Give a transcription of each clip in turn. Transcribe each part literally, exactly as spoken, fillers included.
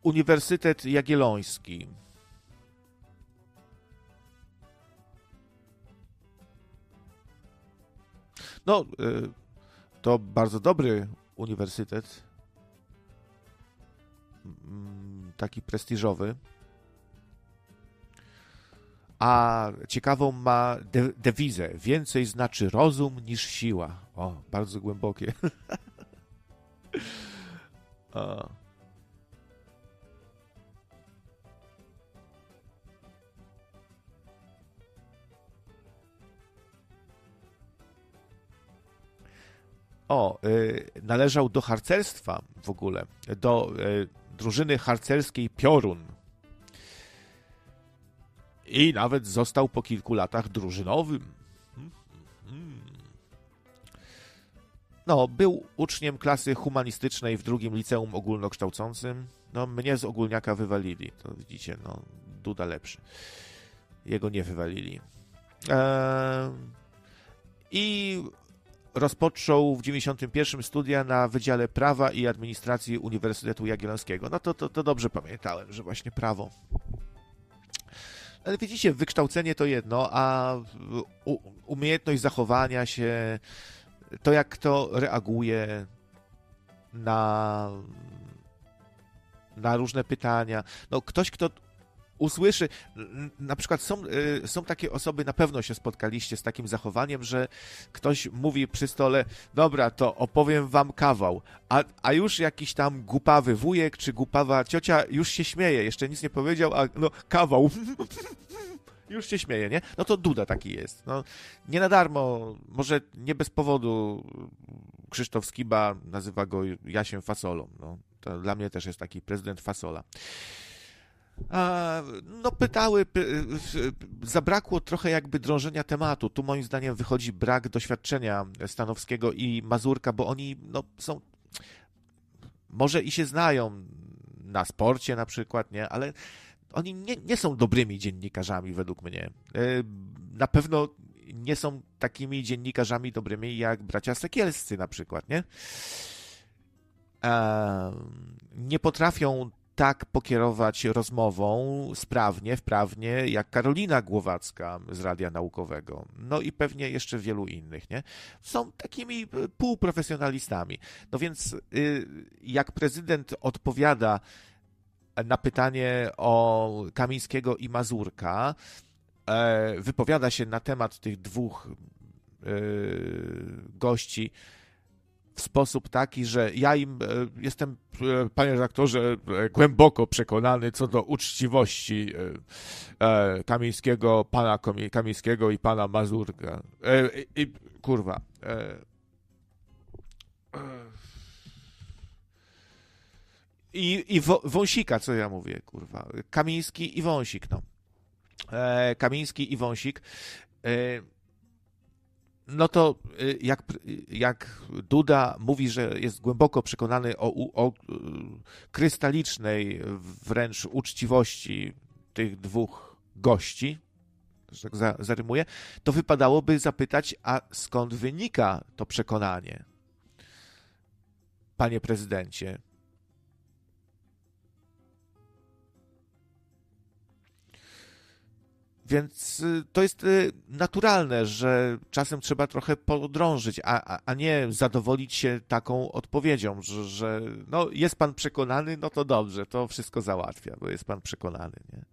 Uniwersytet Jagielloński. No, to bardzo dobry uniwersytet, taki prestiżowy, a ciekawą ma de- dewizę. Więcej znaczy rozum niż siła. O, bardzo głębokie. A. O, y, należał do harcerstwa w ogóle, do y, drużyny harcerskiej Piorun. I nawet został po kilku latach drużynowym. No, był uczniem klasy humanistycznej w drugim liceum ogólnokształcącym. No, mnie z ogólniaka wywalili. To widzicie, no, Duda lepszy. Jego nie wywalili. Eee, I rozpoczął w dziewięćdziesiątym pierwszym studia na Wydziale Prawa i Administracji Uniwersytetu Jagiellońskiego. No to, to, to dobrze pamiętałem, że właśnie prawo. Ale widzicie, wykształcenie to jedno, a u, umiejętność zachowania się, to jak kto reaguje na, na różne pytania. No ktoś, kto usłyszy, na przykład są, są takie osoby, na pewno się spotkaliście z takim zachowaniem, że ktoś mówi przy stole, dobra, to opowiem wam kawał, a, a już jakiś tam głupawy wujek czy głupawa ciocia już się śmieje, jeszcze nic nie powiedział, a no kawał, już się śmieje, nie? No to Duda taki jest. No, nie na darmo, może nie bez powodu Krzysztof Skiba nazywa go Jasiem Fasolą. No, to dla mnie też jest taki prezydent Fasola. No pytały, py, zabrakło trochę jakby drążenia tematu. Tu moim zdaniem wychodzi brak doświadczenia Stanowskiego i Mazurka, bo oni no, są, może i się znają na sporcie na przykład, nie, ale oni nie, nie są dobrymi dziennikarzami według mnie. Na pewno nie są takimi dziennikarzami dobrymi jak bracia Sekielscy na przykład, nie? Nie potrafią tak pokierować rozmową sprawnie, wprawnie, jak Karolina Głowacka z Radia Naukowego. No i pewnie jeszcze wielu innych, nie? Są takimi półprofesjonalistami. No więc jak prezydent odpowiada na pytanie o Kamińskiego i Mazurka, wypowiada się na temat tych dwóch gości w sposób taki, że ja im jestem, panie redaktorze, głęboko przekonany co do uczciwości Kamińskiego, pana Kamińskiego i pana Mazurka. I, i kurwa. I, i Wąsika, co ja mówię, kurwa. Kamiński i Wąsik, no. Kamiński i Wąsik. No to jak, jak Duda mówi, że jest głęboko przekonany o, o krystalicznej wręcz uczciwości tych dwóch gości, że tak za, zarymuję, to wypadałoby zapytać, a skąd wynika to przekonanie, panie prezydencie? Więc to jest naturalne, że czasem trzeba trochę podrążyć, a, a nie zadowolić się taką odpowiedzią, że, że no jest pan przekonany, no to dobrze, to wszystko załatwia, bo jest pan przekonany, nie?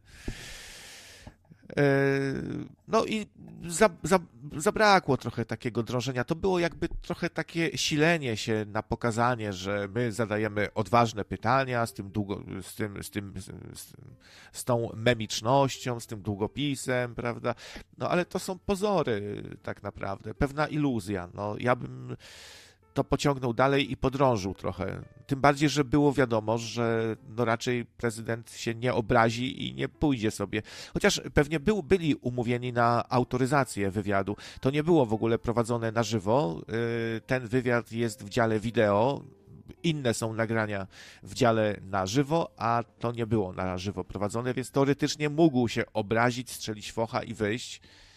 No i za, za, zabrakło trochę takiego drążenia. To było jakby trochę takie silenie się na pokazanie, że my zadajemy odważne pytania z tym, długo, z, tym, z, tym, z, z tą memicznością, z tym długopisem, prawda? No ale to są pozory tak naprawdę, pewna iluzja. No ja bym to pociągnął dalej i podrążył trochę. Tym bardziej, że było wiadomo, że no raczej prezydent się nie obrazi i nie pójdzie sobie. Chociaż pewnie był, byli umówieni na autoryzację wywiadu. To nie było w ogóle prowadzone na żywo. Ten wywiad jest w dziale wideo. Inne są nagrania w dziale na żywo, a to nie było na żywo prowadzone, więc teoretycznie mógł się obrazić, strzelić focha i wyjść.